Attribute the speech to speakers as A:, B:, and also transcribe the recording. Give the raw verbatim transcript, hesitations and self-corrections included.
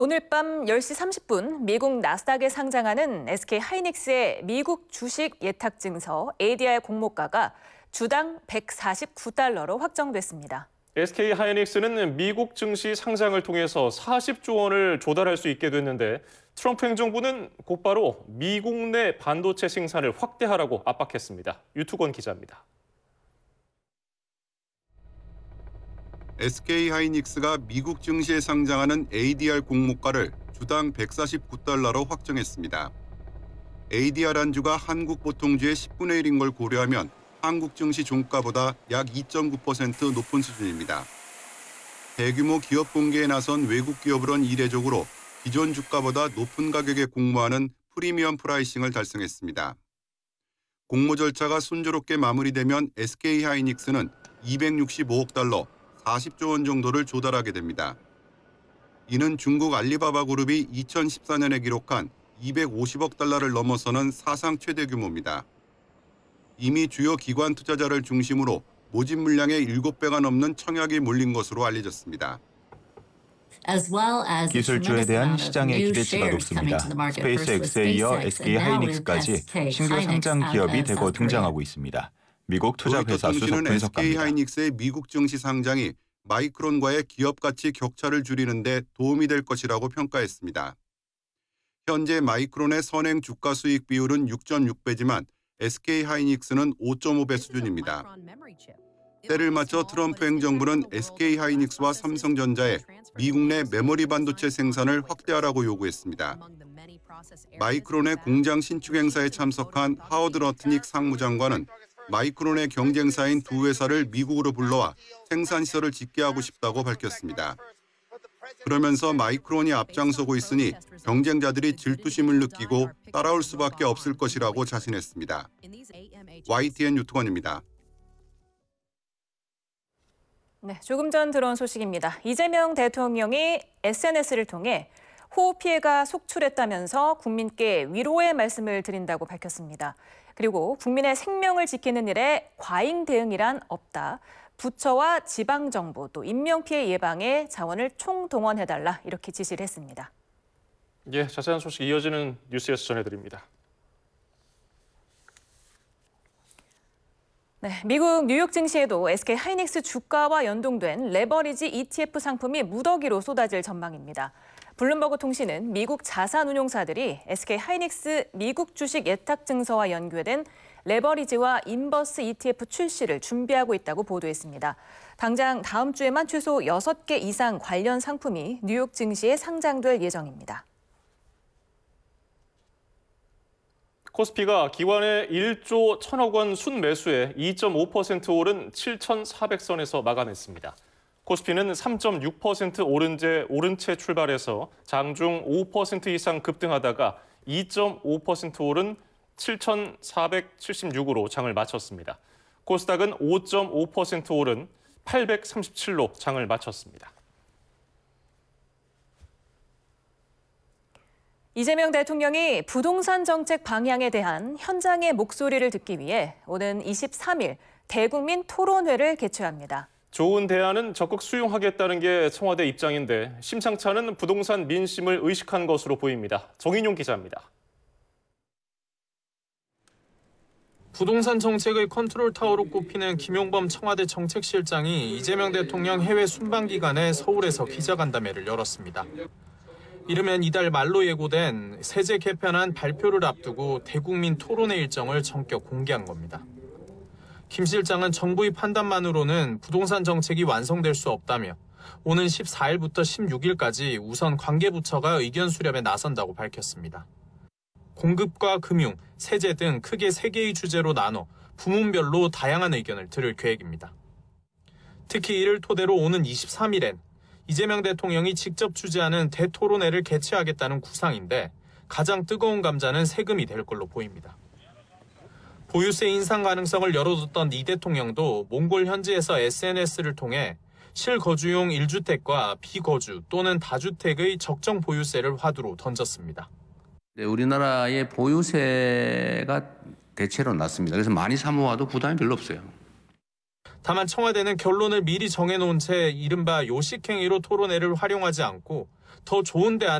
A: 오늘 밤 열 시 삼십 분 미국 나스닥에 상장하는 에스케이하이닉스의 미국 주식 예탁 증서 에이디알 공모가가 주당 백사십구 달러로 확정됐습니다.
B: 에스케이하이닉스는 미국 증시 상장을 통해서 사십조 원을 조달할 수 있게 됐는데 트럼프 행정부는 곧바로 미국 내 반도체 생산을 확대하라고 압박했습니다. 유투건 기자입니다.
C: 에스케이하이닉스가 미국 증시에 상장하는 에이디알 공모가를 주당 백사십구 달러로 확정했습니다. 에이디알 안주가 한국 보통주의 십분의 일인 걸 고려하면 한국 증시 종가보다 약 이 점 구 퍼센트 높은 수준입니다. 대규모 기업 공개에 나선 외국 기업으론 이례적으로 기존 주가보다 높은 가격에 공모하는 프리미엄 프라이싱을 달성했습니다. 공모 절차가 순조롭게 마무리되면 에스케이하이닉스는 이백육십오억 달러, 사십조 원 정도를 조달하게 됩니다. 이는 중국 알리바바 그룹이 이천십사 년에 기록한 이백오십억 달러를 넘어서는 사상 최대 규모입니다. 이미 주요 기관 투자자를 중심으로 모집 물량의 일곱 배가 넘는 청약이 몰린 것으로 알려졌습니다.
D: 기술주에 대한 시장의 기대치가 높습니다. 스페이스X에 이어 에스케이하이닉스까지 신규 상장 기업이 대거 등장하고 있습니다. 미국 투자회사 수석 분석가입니다.
C: 에스케이하이닉스의 미국 증시 상장이 마이크론과의 기업 가치 격차를 줄이는 데 도움이 될 것이라고 평가했습니다. 현재 마이크론의 선행 주가 수익 비율은 육 점 육 배지만 에스케이하이닉스는 오 점 오 배 수준입니다. 때를 맞춰 트럼프 행정부는 에스케이하이닉스와 삼성전자에 미국 내 메모리 반도체 생산을 확대하라고 요구했습니다. 마이크론의 공장 신축 행사에 참석한 하워드 러트닉 상무장관은 마이크론의 경쟁사인 두 회사를 미국으로 불러와 생산시설을 짓게 하고 싶다고 밝혔습니다. 그러면서 마이크론이 앞장서고 있으니 경쟁자들이 질투심을 느끼고 따라올 수밖에 없을 것이라고 자신했습니다. 와이티엔 유투건입니다.
A: 네, 조금 전 들어온 소식입니다. 이재명 대통령이 에스엔에스를 통해 호우 피해가 속출했다면서 국민께 위로의 말씀을 드린다고 밝혔습니다. 그리고 국민의 생명을 지키는 일에 과잉 대응이란 없다. 부처와 지방정부 또 인명피해 예방에 자원을 총동원해달라 이렇게 지시를 했습니다.
B: 예, 자세한 소식 이어지는 뉴스에서 전해드립니다.
A: 네, 미국 뉴욕 증시에도 에스케이하이닉스 주가와 연동된 레버리지 이티에프 상품이 무더기로 쏟아질 전망입니다. 블룸버그 통신은 미국 자산운용사들이 에스케이하이닉스 미국 주식 예탁 증서와 연계된 레버리지와 인버스 이티에프 출시를 준비하고 있다고 보도했습니다. 당장 다음 주에만 최소 여섯 개 이상 관련 상품이 뉴욕 증시에 상장될 예정입니다.
B: 코스피가 기관의 일조 천억 원 순매수에 이 점 오 퍼센트 오른 칠천사백 선에서 마감했습니다. 코스피는 삼 점 육 퍼센트 오른 채, 오른 채 출발해서 장중 오 퍼센트 이상 급등하다가 이 점 오 퍼센트 오른 칠천사백칠십육으로 장을 마쳤습니다. 코스닥은 오 점 오 퍼센트 오른 팔백삼십칠로 장을 마쳤습니다.
A: 이재명 대통령이 부동산 정책 방향에 대한 현장의 목소리를 듣기 위해 오는 이십삼 일 대국민 토론회를 개최합니다.
B: 좋은 대안은 적극 수용하겠다는 게 청와대 입장인데 심상치 않은 부동산 민심을 의식한 것으로 보입니다. 정인용 기자입니다.
E: 부동산 정책의 컨트롤타워로 꼽히는 김용범 청와대 정책실장이 이재명 대통령 해외 순방 기간에 서울에서 기자간담회를 열었습니다. 이르면 이달 말로 예고된 세제 개편안 발표를 앞두고 대국민 토론회 일정을 전격 공개한 겁니다. 김 실장은 정부의 판단만으로는 부동산 정책이 완성될 수 없다며 오는 십사 일부터 십육 일까지 우선 관계부처가 의견 수렴에 나선다고 밝혔습니다. 공급과 금융, 세제 등 크게 세 개의 주제로 나눠 부문별로 다양한 의견을 들을 계획입니다. 특히 이를 토대로 오는 이십삼 일엔 이재명 대통령이 직접 주재하는 대토론회를 개최하겠다는 구상인데 가장 뜨거운 감자는 세금이 될 걸로 보입니다. 보유세 인상 가능성을 열어뒀던 이 대통령도 몽골 현지에서 에스엔에스를 통해 실거주용 일 주택과 비거주 또는 다주택의 적정 보유세를 화두로 던졌습니다.
F: 네, 우리나라의 보유세가 대체로 낮습니다. 그래서 많이 사모아도 부담이 별로 없어요.
E: 다만 청와대는 결론을 미리 정해놓은 채 이른바 요식행위로 토론회를 활용하지 않고 더 좋은 대안